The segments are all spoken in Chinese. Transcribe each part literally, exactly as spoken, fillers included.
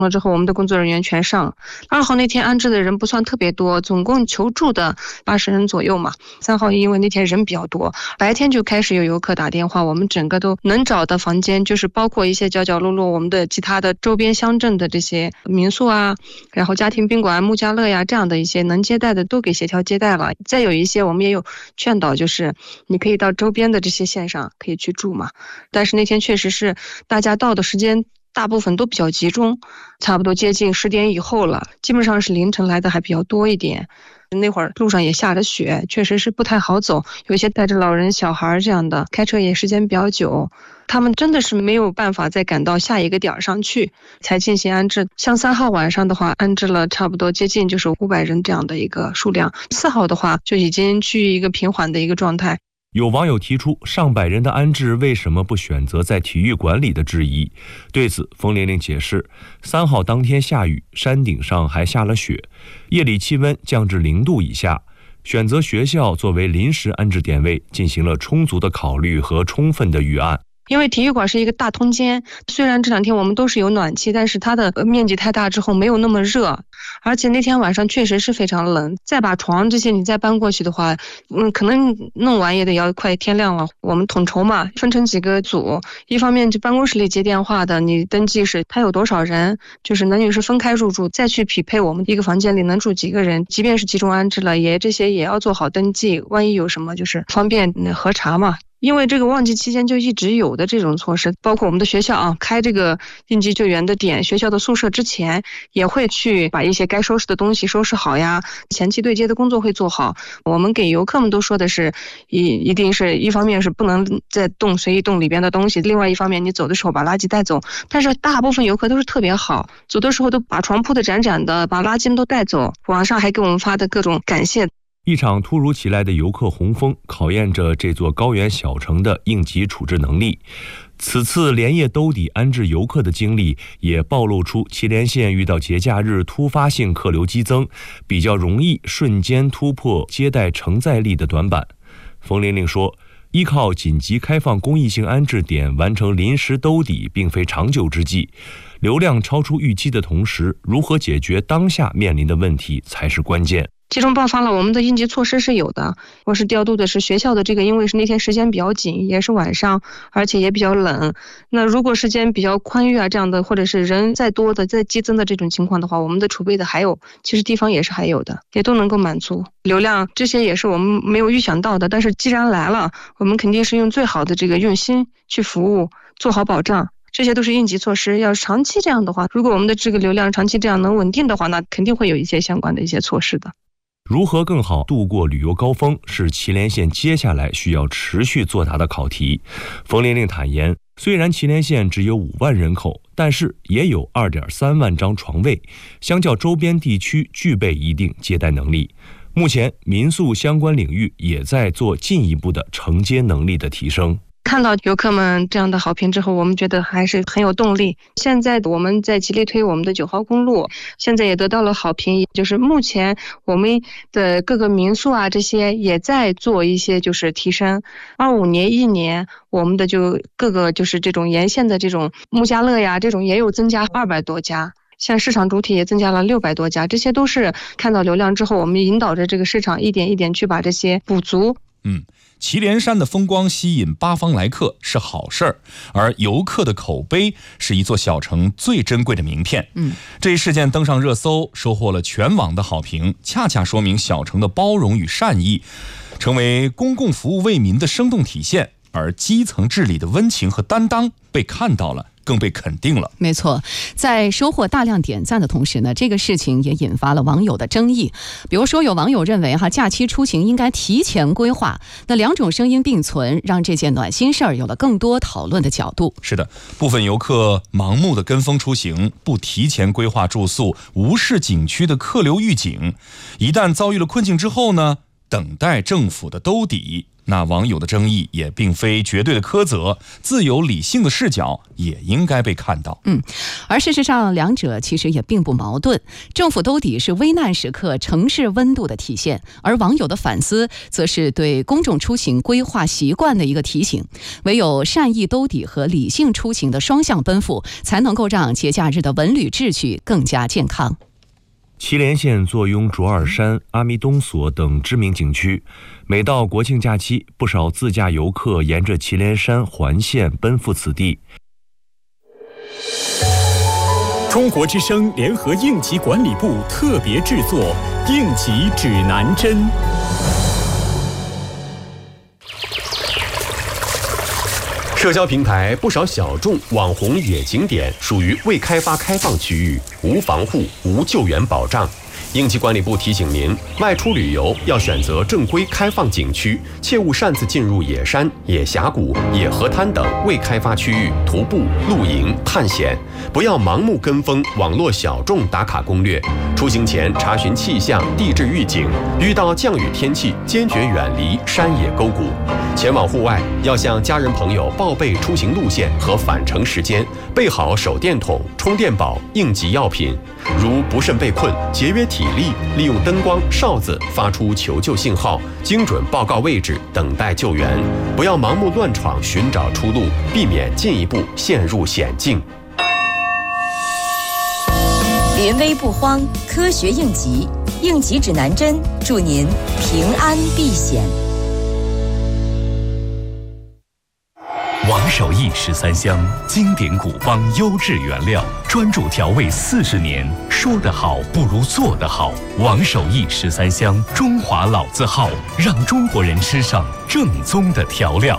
了之后我们的工作人员全上。二号那天安置的人不算特别多，总共求助的八十人左右嘛。三号因为那天人比较多，白天就开始有游客打电话，我们整个都能找的房间，就是包括一些角角落落我们的其他的周边乡镇的这些民宿啊，然后家庭宾馆、木家乐呀这样的一些能接待的都给协调接待了。再有一些我们也有劝导，就是你可以到周边的这些县上可以去住嘛。但是那天确实是大家到的时间大部分都比较集中，差不多接近十点以后了，基本上是凌晨来的还比较多一点。那会儿路上也下着雪，确实是不太好走，有一些带着老人小孩这样的，开车也时间比较久，他们真的是没有办法再赶到下一个点上去才进行安置。像三号晚上的话，安置了差不多接近就是五百人这样的一个数量，四号的话就已经趋于一个平缓的一个状态。 有网友提出上百人的安置为什么不选择在体育馆里的质疑，对此冯玲玲解释，三号当天下雨，山顶上还下了雪，夜里气温降至零度以下，选择学校作为临时安置点位进行了充足的考虑和充分的预案。 因为体育馆是一个大通间，虽然这两天我们都是有暖气，但是它的面积太大之后没有那么热，而且那天晚上确实是非常冷，再把床这些你再搬过去的话，嗯，可能弄完也得要快天亮了。我们统筹嘛，分成几个组，一方面就办公室里接电话的，你登记是他有多少人，就是男女是分开入住，再去匹配我们一个房间里能住几个人，即便是集中安置了，也这些也要做好登记，万一有什么就是方便核查嘛。因为这个旺季期间就一直有的这种措施，包括我们的学校啊，开这个应急救援的点，学校的宿舍之前也会去把一些该收拾的东西收拾好呀，前期对接的工作会做好。我们给游客们都说的是，一一定是一方面是不能再动随意动里边的东西，另外一方面你走的时候把垃圾带走。但是大部分游客都是特别好，走的时候都把床铺的展展的，把垃圾们都带走，网上还给我们发的各种感谢。 一场突如其来的游客洪峰考验着这座高原小城的应急处置能力。此次连夜兜底安置游客的经历也暴露出祁连县遇到节假日突发性客流激增，比较容易瞬间突破接待承载力的短板。冯玲玲说，依靠紧急开放公益性安置点完成临时兜底并非长久之计，流量超出预期的同时，如何解决当下面临的问题才是关键。 集中爆发了，我们的应急措施是有的。我是调度的是学校的这个，因为是那天时间比较紧，也是晚上，而且也比较冷。那如果时间比较宽裕啊这样的，或者是人再多的、再激增的这种情况的话，我们的储备的还有，其实地方也是还有的，也都能够满足。流量这些也是我们没有预想到的，但是既然来了，我们肯定是用最好的这个用心去服务，做好保障。这些都是应急措施，要长期这样的话，如果我们的这个流量长期这样能稳定的话，那肯定会有一些相关的一些措施的。 如何更好度过旅游高峰，是祁连县接下来需要持续作答的考题。冯玲玲坦言，虽然祁连县只有五万人口，但是也有 二点三万张床位，相较周边地区具备一定接待能力。目前民宿相关领域也在做进一步的承接能力的提升。 看到游客们这样的好评之后，我们觉得还是很有动力。现在我们在极力推我们的九号公路，现在也得到了好评，就是目前我们的各个民宿啊这些也在做一些就是提升。二五年一年我们的就各个就是这种沿线的这种木家乐呀这种也有增加二百多家，像市场主体也增加了六百多家，这些都是看到流量之后，我们引导着这个市场一点一点去把这些补足。 嗯，祁连山的风光吸引八方来客是好事儿，而游客的口碑是一座小城最珍贵的名片。嗯，这一事件登上热搜，收获了全网的好评，恰恰说明小城的包容与善意，成为公共服务为民的生动体现。而基层治理的温情和担当被看到了，更被肯定了。 没错，在收获大量点赞的同时呢，这个事情也引发了网友的争议。比如说有网友认为哈，假期出行应该提前规划，那两种声音并存，让这件暖心事儿有了更多讨论的角度。 是的，部分游客盲目的跟风出行，不提前规划住宿，无视景区的客流预警，一旦遭遇了困境之后呢，等待政府的兜底。 那网友的争议也并非绝对的苛责，自有理性的视角也应该被看到。 嗯，而事实上两者其实也并不矛盾。政府兜底是危难时刻城市温度的体现，而网友的反思则是对公众出行规划习惯的一个提醒。唯有善意兜底和理性出行的双向奔赴，才能够让节假日的文旅秩序更加健康。 祁连县坐拥卓尔山、阿弥东所等知名景区，每到国庆假期，不少自驾游客沿着祁连山环线奔赴此地。 中国之声联合应急管理部特别制作《应急指南针》。社交平台不少小众网红野景点属于未开发开放区域，无防护、无救援保障。应急管理部提醒您，外出旅游要选择正规开放景区，切勿擅自进入野山、野峡谷、野河滩等未开发区域徒步、露营、探险。不要盲目跟风网络小众打卡攻略。出行前查询气象、地质预警，遇到降雨天气，坚决远离山野沟谷。前往户外要向家人朋友报备出行路线和返程时间，备好手电筒、充电宝、应急药品。如不慎被困，节约体力，利用灯光、哨子发出求救信号，精准报告位置，等待救援。不要盲目乱闯，寻找出路，避免进一步陷入险境。 临危不慌，科学应急，应急指南针，祝您平安避险。 王守义十三香，经典古方，优质原料，专注调味四十年。说得好不如做得好。王守义十三香，中华老字号，让中国人吃上正宗的调料。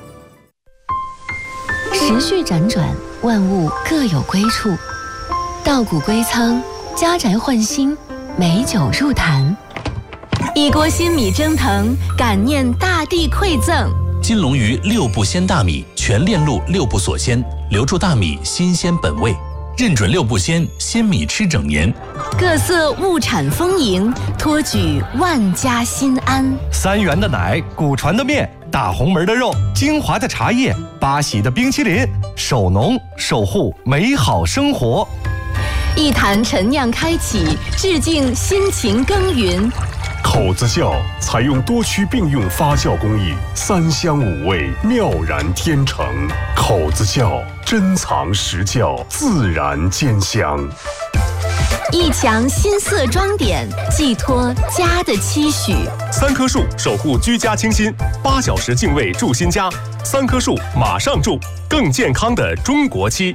时序辗转，万物各有归处。稻谷归仓，家宅换新，美酒入坛。一锅新米蒸腾，感念大地馈赠。 金龙鱼六步鲜大米，全链路六步锁鲜，留住大米新鲜本味，认准六步鲜，鲜米吃整年。 各色物产丰盈，托举万家心安。 三元的奶，古传的面，大红门的肉，精华的茶叶，八喜的冰淇淋，守农守护美好生活。 一坛陈酿开启，致敬辛勤耕耘。 口子窖采用多区并用发酵工艺，三香五味妙然天成。口子窖珍藏实窖，自然兼香。 一墙新色装点，寄托家的期许。 三棵树守护居家清新，八小时净味住新家。三棵树马上住，更健康的中国期。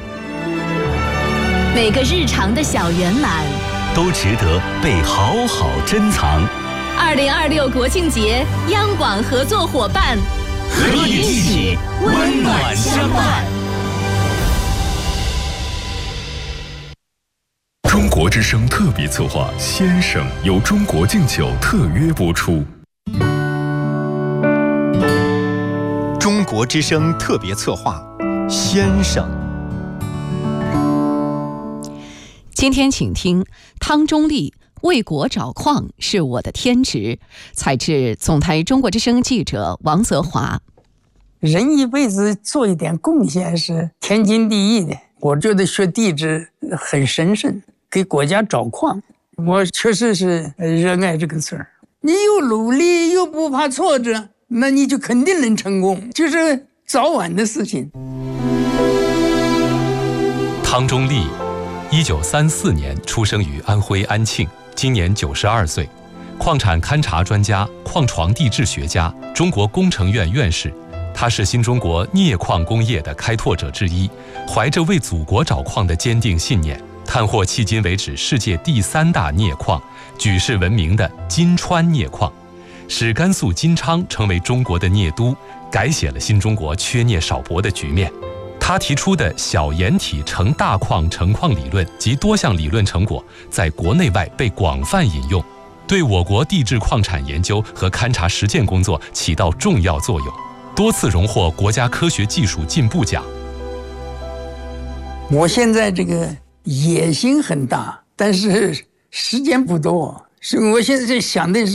每个日常的小圆满， 都值得被好好珍藏。 二零二六国庆节，央广合作伙伴和你一起温暖相伴。 中国之声特别策划《先生》由中国敬酒特约播出。 中国之声特别策划《先生》。 今天请听汤中立为国找矿是我的天职，采自总台中国之声记者王泽华。 人一辈子做一点贡献是天经地义的，我觉得学地质很神圣，给国家找矿，我确实是热爱这个事儿。你又努力又不怕挫折，那你就肯定能成功，就是早晚的事情。 汤中立一九三四年出生于安徽安庆，今年九十二岁，矿产勘察专家、矿床地质学家，中国工程院院士。他是新中国镍矿工业的开拓者之一，怀着为祖国找矿的坚定信念，探获迄今为止世界第三大镍矿，举世闻名的金川镍矿，使甘肃金昌成为中国的镍都，改写了新中国缺镍少博的局面。他提出的小岩体成大矿成矿理论及多项理论成果，在国内外被广泛引用，对我国地质矿产研究和勘察实践工作起到重要作用，多次荣获国家科学技术进步奖。 我现在这个野心很大，但是时间不多，所以我现在在想的是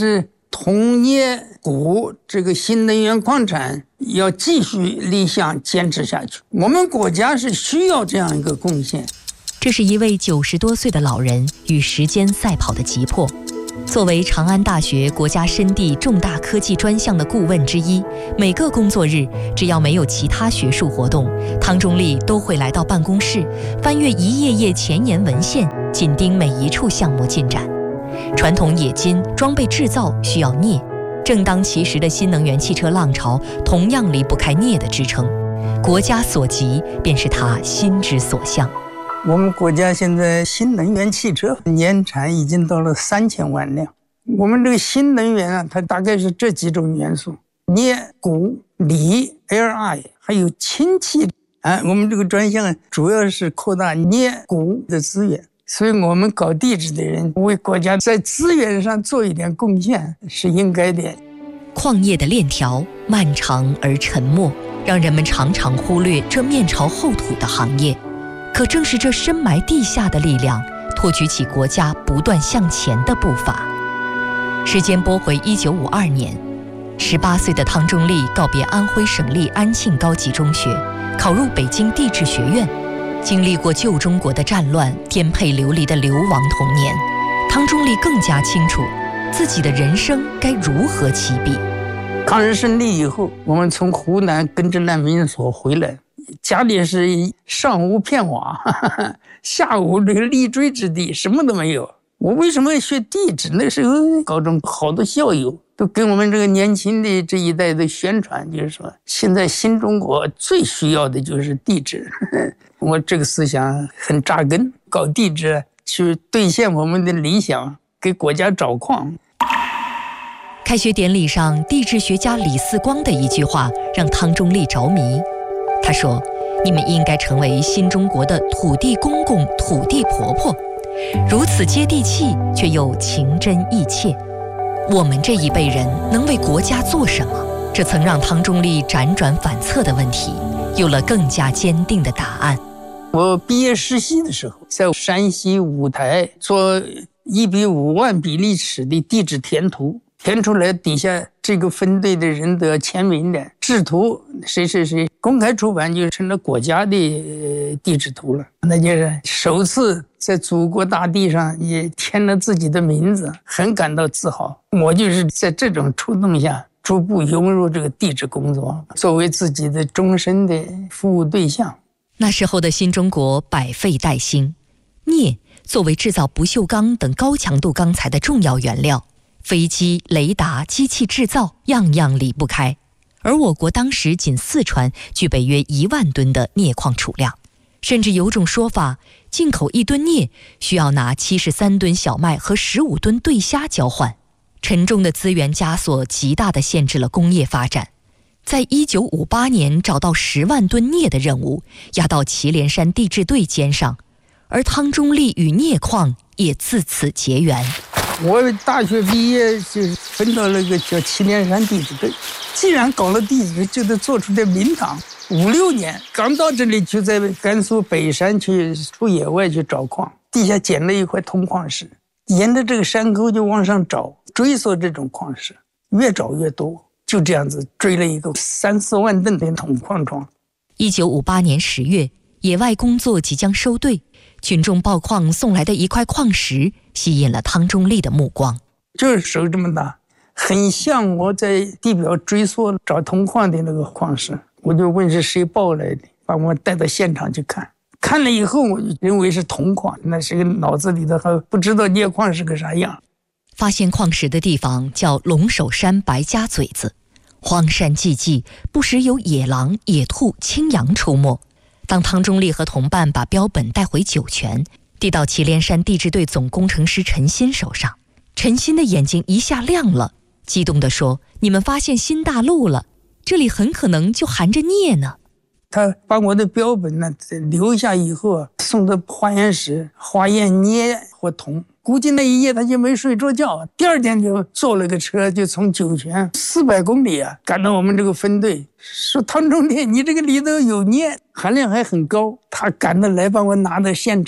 铜镍钴这个新能源矿产要继续立项坚持下去。我们国家是需要这样一个贡献。 这是一位九十多岁的老人与时间赛跑的急迫。作为长安大学国家深地重大科技专项的顾问之一，每个工作日只要没有其他学术活动，汤中立都会来到办公室，翻阅一页页前沿文献，紧盯每一处项目进展。传统冶金装备制造需要镍，正当其时的新能源汽车浪潮同样离不开镍的支撑。国家所急，便是他心之所向。 我们国家现在新能源汽车年产已经到了三千万辆。我们这个新能源啊，它大概是这几种元素：镍、钴、锂、Li， 还有氢气。啊，我们这个专项主要是扩大镍、钴的资源。所以我们搞地质的人为国家在资源上做一点贡献是应该的。 矿业的链条漫长而沉默，让人们常常忽略这面朝后土的行业。可正是这深埋地下的力量，托举起国家不断向前的步伐。时间拨回一九五二年，十八岁的汤中立告别安徽省立安庆高级中学，考入北京地质学院。经历过旧中国的战乱、颠沛流离的流亡童年，汤中立更加清楚自己的人生该如何起笔。 抗日胜利以后，我们从湖南跟着难民所回来，家里是上无片瓦，下无这个立锥之地，什么都没有。我为什么要学地质？那时候高中好多校友都跟我们这个年轻的这一代的宣传，就是说现在新中国最需要的就是地质。我这个思想很扎根，搞地质去兑现我们的理想，给国家找矿。 开学典礼上，地质学家李四光的一句话让汤中立着迷。他说：“你们应该成为新中国的土地公公、土地婆婆，如此接地气，却又情真意切。我们这一辈人能为国家做什么？”这曾让汤中立辗转反侧的问题有了更加坚定的答案。 我毕业实习的时候，在山西五台做一比五万比例尺的地质填图，填出来底下这个分队的人都要签名的，制图谁谁谁，公开出版就成了国家的地质图了。那就是首次在祖国大地上也填了自己的名字，很感到自豪。我就是在这种触动下，逐步融入这个地质工作，作为自己的终身的服务对象。 那时候的新中国百废待兴，镍作为制造不锈钢等高强度钢材的重要原料，飞机、雷达、机器制造样样离不开。而我国当时仅四川具备约一万吨的镍矿储量，甚至有种说法，进口一吨镍需要拿七十三吨小麦和十五吨对虾交换。沉重的资源枷锁极大地限制了工业发展。在一九五八年找到十万吨镍的任务压到祁连山地质队肩上，而汤中立与镍矿也自此结缘。 我大学毕业就分到了一个叫祁连山地质队，既然搞了地质，就得做出点名堂。五六年刚到这里，就在甘肃北山去出野外去找矿，地下捡了一块铜矿石，沿着这个山沟就往上找，追索这种矿石，越找越多，就这样子追了一个三四万吨的铜矿床。 一九五八年十月，野外工作即将收队，群众报矿送来的一块矿石吸引了汤中立的目光。 就是手这么大，很像我在地表追溯找铜矿的那个矿石。我就问是谁报来的，把我带到现场去看。看了以后，我就认为是铜矿，那是个脑子里头还不知道镍矿是个啥样。 发现矿石的地方叫龙首山白家嘴子，荒山寂寂，不时有野狼、野兔、青羊出没。当汤中立和同伴把标本带回酒泉，递到祁连山地质队总工程师陈新手上，陈新的眼睛一下亮了，激动地说：“你们发现新大陆了，这里很可能就含着镍呢。” 他把我的标本呢留下以后，送到化验室化验镍或铜。估计那一夜他就没睡着觉，第二天就坐了个车，就从酒泉四百公里啊赶到我们这个分队，说汤中立，你这个里头有镍，含量还很高。他赶得来把我拿到现场，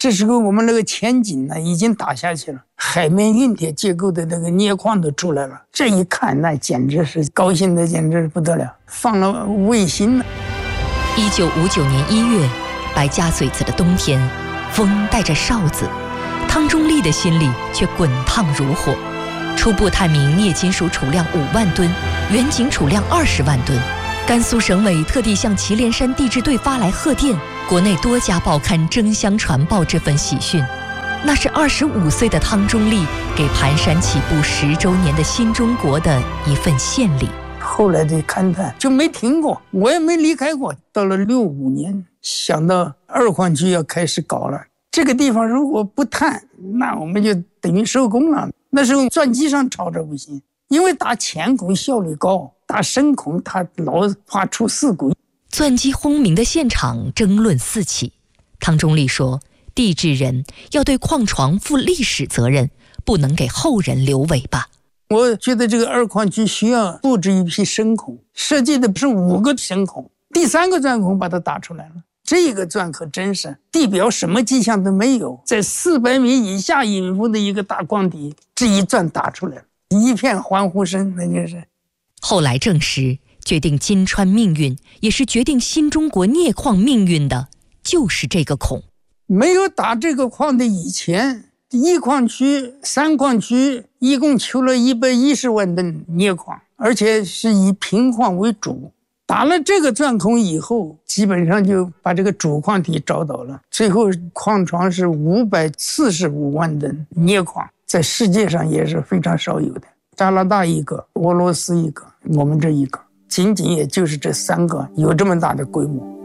这时候我们那个前景呢已经打下去了，海绵运铁结构的那个镍矿都出来了。这一看，那简直是高兴的简直不得了，放了卫星了。 一九五九年一月，白家嘴子的冬天，风带着哨子，汤中立的心里却滚烫如火。初步探明镍金属储量五万吨，远景储量二十万吨。甘肃省委特地向祁连山地质队发来贺电，国内多家报刊争相传报这份喜讯。那是二十五岁的汤中立给盘山起步十周年的新中国的一份献礼。 后来的勘探就没停过，我也没离开过。到了六五年，想到二矿区要开始搞了，这个地方如果不探，那我们就等于收工了。那时候钻机上吵着不行，因为打浅孔效率高，打深孔它老怕出事故。 钻机轰鸣的现场争论四起。汤中立说，地质人要对矿床负历史责任，不能给后人留尾巴。 我觉得这个二矿区需要布置一批深孔，设计的是五个深孔，第三个钻孔把它打出来了。这个钻可真是地表什么迹象都没有，在四百米以下隐伏的一个大矿底，这一钻打出来了，一片欢呼声，那就是。 后来证实，决定金川命运，也是决定新中国镍矿命运的，就是这个孔。 没有打这个矿的以前，一矿区、三矿区一共求了一百一十万吨镍矿，而且是以平矿为主。打了这个钻孔以后，基本上就把这个主矿体找到了。最后矿床是五百四十五万吨镍矿，在世界上也是非常少有的。加拿大一个，俄罗斯一个，我们这一个，仅仅也就是这三个有这么大的规模。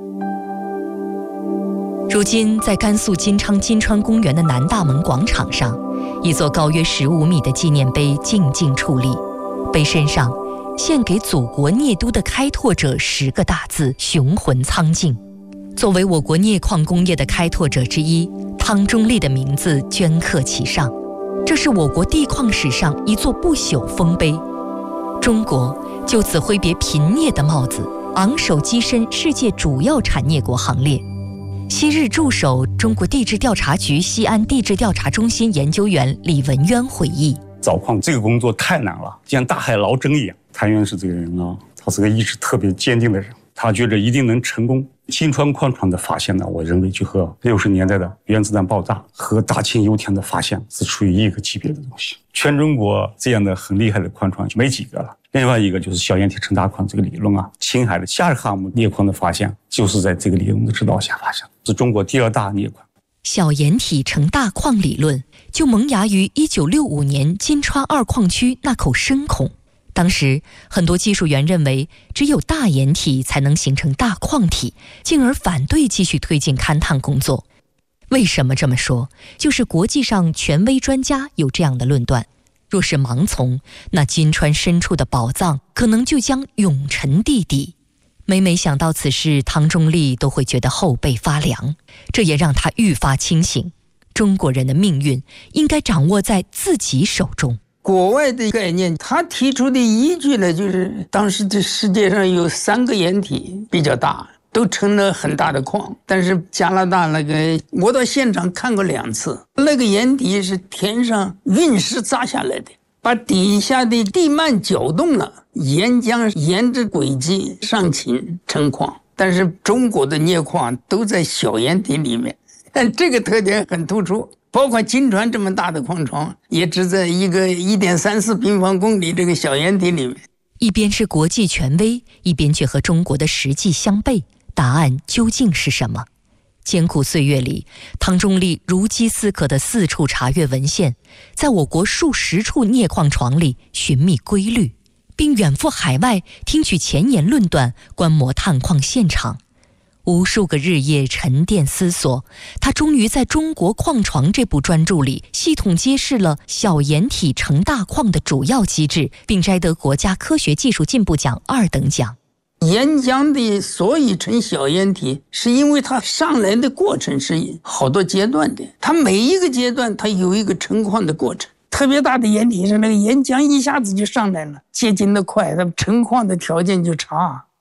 如今，在甘肃金昌金川公园的南大门广场上，一座高约十五米的纪念碑静静矗立，碑身上献给祖国镍都的开拓者十个大字雄浑苍劲。作为我国镍矿工业的开拓者之一，汤中立的名字镌刻其上。这是我国地矿史上一座不朽丰碑。中国就此挥别贫镍的帽子，昂首跻身世界主要产镍国行列。昔日驻守中国地质调查局西安地质调查中心研究员李文渊回忆， 找矿这个工作太难了，就像大海捞针一样。谭院士这个人啊，他是个意志特别坚定的人，他觉得一定能成功。金川矿床的发现呢，我认为就和六十年代的原子弹爆炸和大庆油田的发现是处于一个级别的东西。全中国这样的很厉害的矿床就没几个了。另外一个就是小岩体成大矿这个理论啊，青海的夏尔哈姆镍矿的发现就是在这个理论的指导下发现，是中国第二大镍矿。 小岩体成大矿理论就萌芽于一九六五年金川二矿区那口深孔。当时很多技术员认为只有大岩体才能形成大矿体，进而反对继续推进勘探工作。为什么这么说？就是国际上权威专家有这样的论断，若是盲从，那金川深处的宝藏可能就将永沉地底。每每想到此事，汤中立都会觉得后背发凉，这也让他愈发清醒，中国人的命运应该掌握在自己手中。 国外的概念，他提出的依据呢，就是当时这世界上有三个岩体比较大，都成了很大的矿。但是加拿大那个，我到现场看过两次，那个岩体是天上陨石砸下来的，把底下的地幔搅动了，岩浆沿着轨迹上侵成矿。但是中国的镍矿都在小岩体里面，但这个特点很突出。包括金川这么大的矿床，也只在一个 一点三四平方公里这个小岩体里面。 一边是国际权威，一边却和中国的实际相悖，答案究竟是什么？艰苦岁月里，汤中立如饥似渴地四处查阅文献，在我国数十处镍矿床里寻觅规律，并远赴海外听取前沿论断，观摩探矿现场。无数个日夜沉淀思索，他终于在中国矿床这部专著里系统揭示了小岩体成大矿的主要机制，并摘得国家科学技术进步奖二等奖。 岩浆的所以成小岩体，是因为它上来的过程是好多阶段的，它每一个阶段它有一个成矿的过程。特别大的岩体是那个岩浆一下子就上来了，结晶的快，它成矿的条件就差。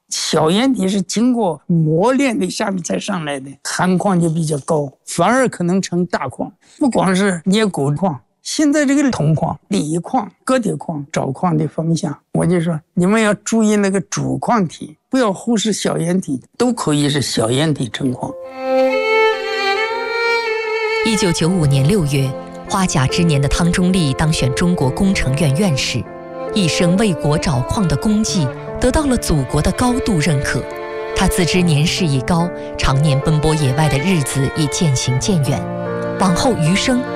小岩体是经过磨练的下面才上来的，含矿就比较高，反而可能成大矿。不光是捏钴矿，现在这个铜矿、锂矿、铬铁矿找矿的方向，我就说你们要注意那个主矿体，不要忽视小岩体，都可以是小岩体成矿。 一九九五年六月，花甲之年的汤中立当选中国工程院院士，一生为国找矿的功绩得到了祖国的高度认可。他自知年事已高，常年奔波野外的日子已渐行渐远，往后余生